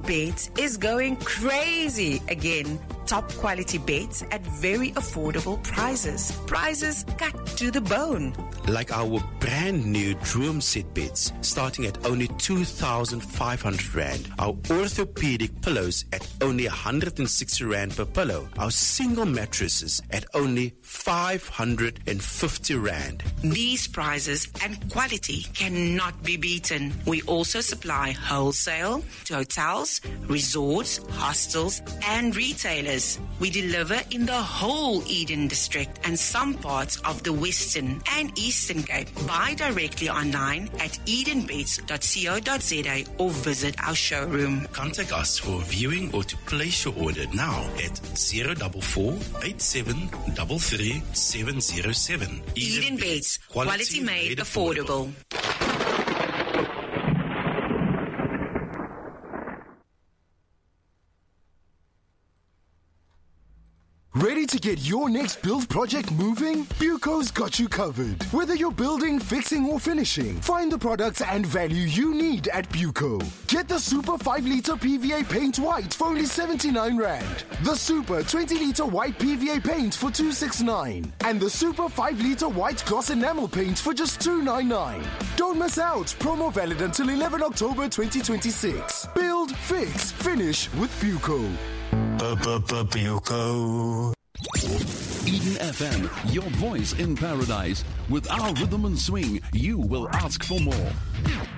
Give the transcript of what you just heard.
Beds is going crazy again. Top quality beds at very affordable prices. Prices cut to the bone. Like our brand new Droom Set beds, starting at only 2,500 Rand. Our orthopedic pillows at only 160 Rand per pillow. Our single mattresses at only 550 Rand. These prices and quality cannot be beaten. We also supply wholesale to hotels, resorts, hostels, and retailers. We deliver in the whole Eden district and some parts of the Western and Eastern Cape. Buy directly online at edenbeds.co.za or visit our showroom. Contact us for viewing or to place your order now at 044 8733 707. Eden Beds, quality made affordable. Ready to get your next build project moving? Buco's got you covered. Whether you're building, fixing, or finishing, find the products and value you need at Buco. Get the Super 5-litre PVA paint white for only 79 Rand. The Super 20-litre white PVA paint for 269. And the Super 5-litre white gloss enamel paint for just 299. Don't miss out. Promo valid until 11 October 2026. Build, fix, finish with Buco. Buco. Eden FM, your voice in paradise. With our rhythm and swing, you will ask for more.